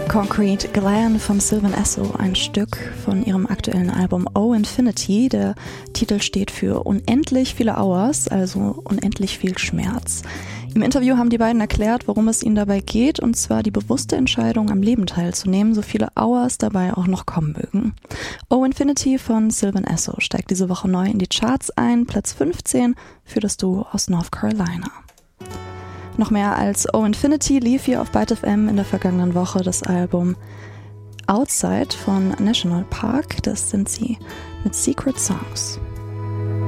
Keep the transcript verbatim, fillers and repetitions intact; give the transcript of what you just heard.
Concrete Glen von Sylvan Esso, ein Stück von ihrem aktuellen Album Oh Infinity. Der Titel steht für unendlich viele Hours, also unendlich viel Schmerz. Im Interview haben die beiden erklärt, worum es ihnen dabei geht, und zwar die bewusste Entscheidung, am Leben teilzunehmen, so viele Hours dabei auch noch kommen mögen. Oh Infinity von Sylvan Esso steigt diese Woche neu in die Charts ein, Platz fünfzehn für das Duo aus North Carolina. Noch mehr als Oh Infinity lief hier auf Byte F M in der vergangenen Woche das Album Outside von National Park. Das sind sie mit Secret Songs.